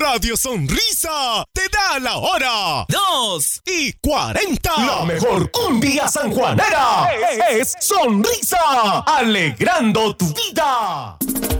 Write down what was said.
Radio Sonrisa te da la hora. 2:40. La mejor cumbia sanjuanera es Sonrisa, alegrando tu vida.